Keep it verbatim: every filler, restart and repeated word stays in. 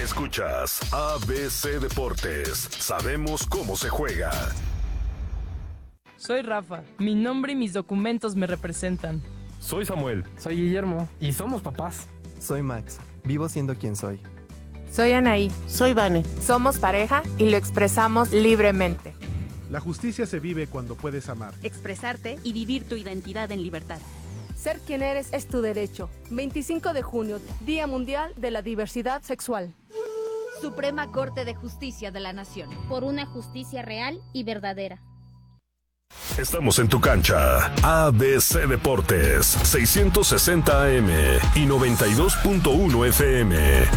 Escuchas A B C Deportes. Sabemos cómo se juega. Soy Rafa. Mi nombre y mis documentos me representan. Soy Samuel. Soy Guillermo. Y somos papás. Soy Max. Vivo siendo quien soy. Soy Anaí. Soy Vane. Somos pareja y lo expresamos libremente. La justicia se vive cuando puedes amar, expresarte y vivir tu identidad en libertad. Ser quien eres es tu derecho. veinticinco de junio, Día Mundial de la Diversidad Sexual. Suprema Corte de Justicia de la Nación. Por una justicia real y verdadera. Estamos en tu cancha. A B C Deportes, seiscientos sesenta A M y noventa y dos punto uno F M.